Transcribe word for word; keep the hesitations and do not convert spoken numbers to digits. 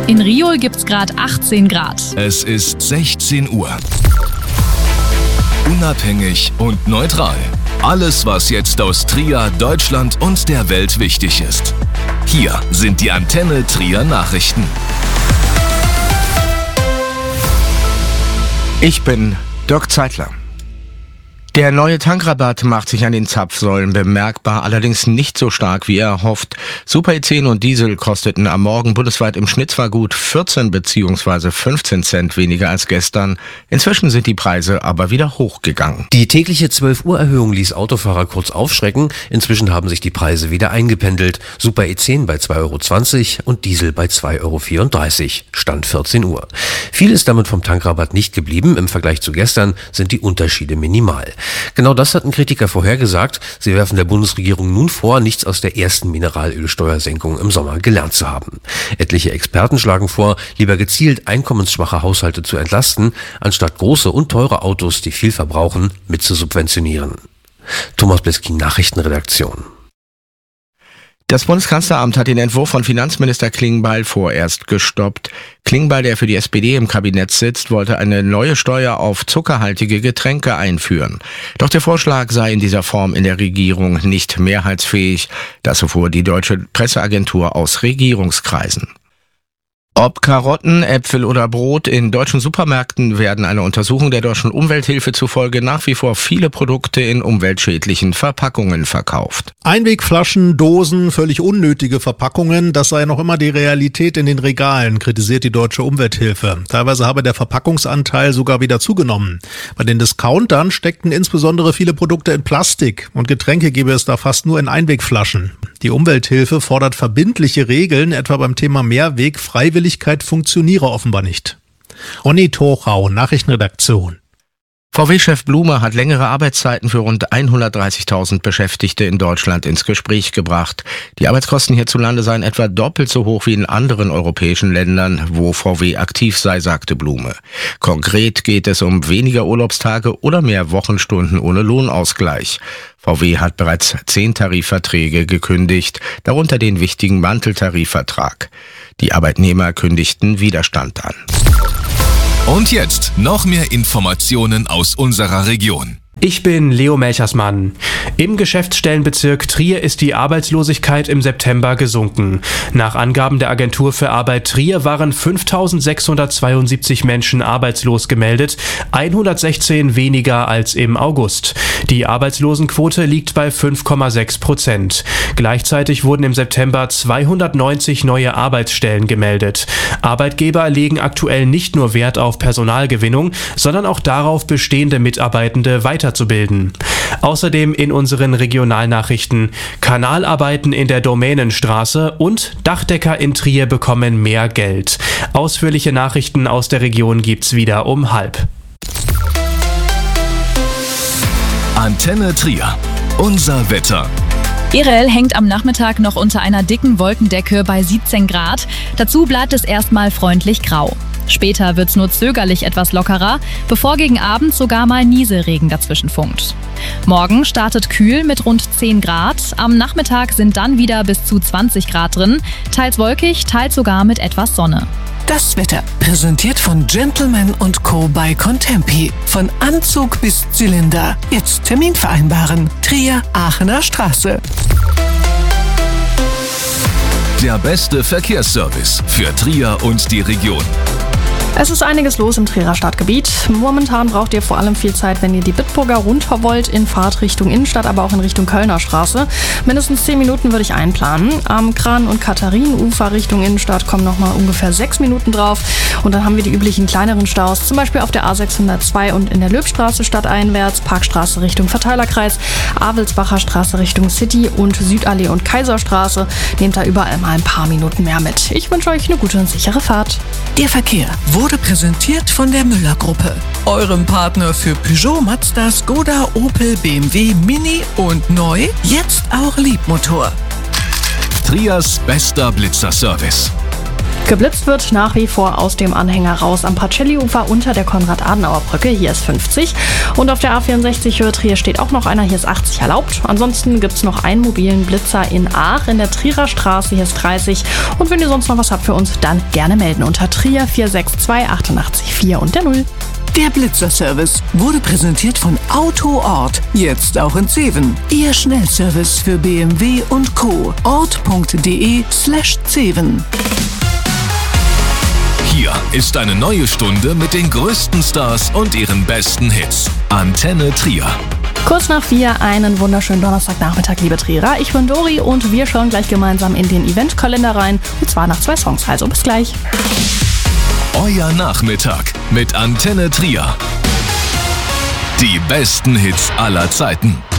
In Rio gibt's gerade achtzehn Grad. Es ist sechzehn Uhr. Unabhängig und neutral. Alles, was jetzt aus Trier, Deutschland und der Welt wichtig ist. Hier sind die Antenne Trier Nachrichten. Ich bin Dirk Zeitler. Der neue Tankrabatt macht sich an den Zapfsäulen bemerkbar, allerdings nicht so stark, wie er hofft. Super E zehn und Diesel kosteten am Morgen bundesweit im Schnitt zwar gut vierzehn bzw. fünfzehn Cent weniger als gestern. Inzwischen sind die Preise aber wieder hochgegangen. Die tägliche zwölf Uhr Erhöhung ließ Autofahrer kurz aufschrecken. Inzwischen haben sich die Preise wieder eingependelt. Super E zehn bei zwei Euro zwanzig und Diesel bei zwei Euro vierunddreißig. Stand vierzehn Uhr. Viel ist damit vom Tankrabatt nicht geblieben. Im Vergleich zu gestern sind die Unterschiede minimal. Genau das hatten Kritiker vorhergesagt. Sie werfen der Bundesregierung nun vor, nichts aus der ersten Mineralölsteuersenkung im Sommer gelernt zu haben. Etliche Experten schlagen vor, lieber gezielt einkommensschwache Haushalte zu entlasten, anstatt große und teure Autos, die viel verbrauchen, mit zu subventionieren. Thomas Bliskin, Nachrichtenredaktion. Das Bundeskanzleramt hat den Entwurf von Finanzminister Klingbeil vorerst gestoppt. Klingbeil, der für die S P D im Kabinett sitzt, wollte eine neue Steuer auf zuckerhaltige Getränke einführen. Doch der Vorschlag sei in dieser Form in der Regierung nicht mehrheitsfähig. Das erfuhr die deutsche Presseagentur aus Regierungskreisen. Ob Karotten, Äpfel oder Brot, in deutschen Supermärkten werden einer Untersuchung der deutschen Umwelthilfe zufolge nach wie vor viele Produkte in umweltschädlichen Verpackungen verkauft. Einwegflaschen, Dosen, völlig unnötige Verpackungen, das sei noch immer die Realität in den Regalen, kritisiert die deutsche Umwelthilfe. Teilweise habe der Verpackungsanteil sogar wieder zugenommen. Bei den Discountern steckten insbesondere viele Produkte in Plastik und Getränke gäbe es da fast nur in Einwegflaschen. Die Umwelthilfe fordert verbindliche Regeln, etwa beim Thema Mehrweg. Freiwilligkeit funktioniere offenbar nicht. Ronny Tochau, Nachrichtenredaktion. V W-Chef Blume hat längere Arbeitszeiten für rund hundertdreißigtausend Beschäftigte in Deutschland ins Gespräch gebracht. Die Arbeitskosten hierzulande seien etwa doppelt so hoch wie in anderen europäischen Ländern, wo V W aktiv sei, sagte Blume. Konkret geht es um weniger Urlaubstage oder mehr Wochenstunden ohne Lohnausgleich. V W hat bereits zehn Tarifverträge gekündigt, darunter den wichtigen Manteltarifvertrag. Die Arbeitnehmer kündigten Widerstand an. Und jetzt noch mehr Informationen aus unserer Region. Ich bin Leo Melchersmann. Im Geschäftsstellenbezirk Trier ist die Arbeitslosigkeit im September gesunken. Nach Angaben der Agentur für Arbeit Trier waren fünftausendsechshundertzweiundsiebzig Menschen arbeitslos gemeldet, hundertsechzehn weniger als im August. Die Arbeitslosenquote liegt bei fünf Komma sechs Prozent. Gleichzeitig wurden im September zweihundertneunzig neue Arbeitsstellen gemeldet. Arbeitgeber legen aktuell nicht nur Wert auf Personalgewinnung, sondern auch darauf, bestehende Mitarbeitende weiter zu bilden. Außerdem in unseren Regionalnachrichten: Kanalarbeiten in der Domänenstraße und Dachdecker in Trier bekommen mehr Geld. Ausführliche Nachrichten aus der Region gibt's wieder um halb. Antenne Trier. Unser Wetter. Gerel hängt am Nachmittag noch unter einer dicken Wolkendecke bei siebzehn Grad. Dazu bleibt es erstmal freundlich grau. Später wird's nur zögerlich etwas lockerer, bevor gegen Abend sogar mal Nieselregen dazwischen funkt. Morgen startet kühl mit rund zehn Grad. Am Nachmittag sind dann wieder bis zu zwanzig Grad drin, teils wolkig, teils sogar mit etwas Sonne. Das Wetter, präsentiert von Gentleman und Co. bei Contempi. Von Anzug bis Zylinder. Jetzt Termin vereinbaren. Trier, Aachener Straße. Der beste Verkehrsservice für Trier und die Region. Es ist einiges los im Trierer Stadtgebiet. Momentan braucht ihr vor allem viel Zeit, wenn ihr die Bitburger runter wollt, in Fahrtrichtung Innenstadt, aber auch in Richtung Kölner Straße. Mindestens zehn Minuten würde ich einplanen. Am Kran- und Katharinenufer Richtung Innenstadt kommen nochmal ungefähr sechs Minuten drauf. Und dann haben wir die üblichen kleineren Staus, zum Beispiel auf der A sechshundertzwei und in der Löbstraße stadteinwärts, Parkstraße Richtung Verteilerkreis, Avelsbacher Straße Richtung City und Südallee und Kaiserstraße. Nehmt da überall mal ein paar Minuten mehr mit. Ich wünsche euch eine gute und sichere Fahrt. Der Verkehr wurde präsentiert von der Müller-Gruppe, eurem Partner für Peugeot, Mazda, Skoda, Opel, B M W, Mini und neu, jetzt auch Liebmotor. Triers bester Blitzerservice. Geblitzt wird nach wie vor aus dem Anhänger raus am Pacelli-Ufer unter der Konrad-Adenauer-Brücke. Hier ist fünfzig. Und auf der A vierundsechzig Höhe Trier steht auch noch einer. Hier ist achtzig erlaubt. Ansonsten gibt es noch einen mobilen Blitzer in Aach in der Trierer Straße. Hier ist dreißig. Und wenn ihr sonst noch was habt für uns, dann gerne melden unter Trier vier sechs zwei acht acht vier und der null. Der Blitzerservice wurde präsentiert von Autoort. Jetzt auch in Zeven. Ihr Schnellservice für B M W und Co. ort.de slash Zeven. Hier ist eine neue Stunde mit den größten Stars und ihren besten Hits. Antenne Trier. Kurz nach vier, einen wunderschönen Donnerstagnachmittag, liebe Trierer. Ich bin Dori und wir schauen gleich gemeinsam in den Eventkalender rein. Und zwar nach zwei Songs. Also bis gleich. Euer Nachmittag mit Antenne Trier. Die besten Hits aller Zeiten.